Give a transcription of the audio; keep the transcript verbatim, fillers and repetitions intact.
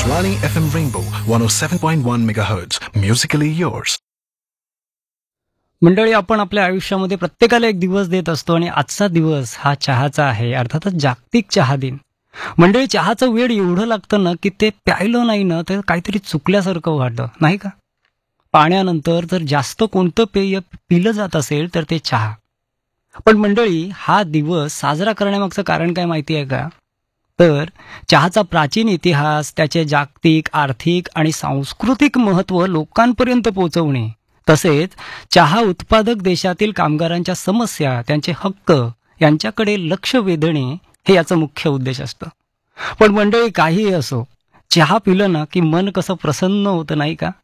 Akashwani F M Rainbow one oh seven point one megahertz. Musically yours. मंडळी, आपण आपल्या आयुष्यामध्ये प्रत्येकाला एक दिवस देत असतो आणि आजचा दिवस हा चहाचा आहे, अर्थातच जागतिक चहा दिन. मंडळी, चहाचं वेळ एवढं लागतं ना की ते प्यायलं नाही ना तर काहीतरी चुकल्यासारखं वाटतं, नाही का? पाण्यानंतर जर जास्त कोणतं पेय पिलं जात असेल तर ते चहा. पण मंडळी, हा दिवस साजरा करण्यामागचं कारण काय माहिती आहे का? तर चहाचा प्राचीन इतिहास, त्याचे जागतिक, आर्थिक आणि सांस्कृतिक महत्त्व लोकांपर्यंत पोहोचवणे, तसेच चहा उत्पादक देशातील कामगारांच्या समस्या, त्यांचे हक्क यांच्याकडे लक्ष वेधणे हे याचं मुख्य उद्देश असतं. पण मंडळी, काहीही असो, चहा पिलं ना की मन कसं प्रसन्न होतं, नाही का?